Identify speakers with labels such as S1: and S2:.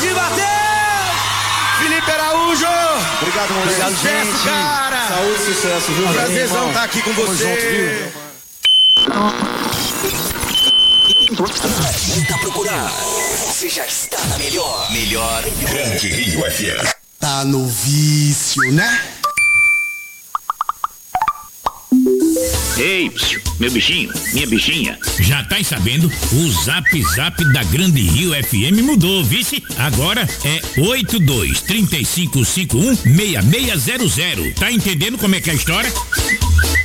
S1: Jorginho bateu! Felipe Araújo!
S2: Obrigado, moleque.
S1: Obrigado, sucesso,
S2: gente.
S1: cara!
S2: Saúde, sucesso, viu?
S1: Prazerzão estar aqui com você.
S3: Muita procurar. Você já está na melhor. Melhor Grande Rio FM.
S4: Tá no vício, né?
S5: Ei, meu bichinho, minha bichinha, já tá sabendo? O Zap Zap da Grande Rio FM mudou, vice? Agora é 8235516600. Tá entendendo como é que é a história?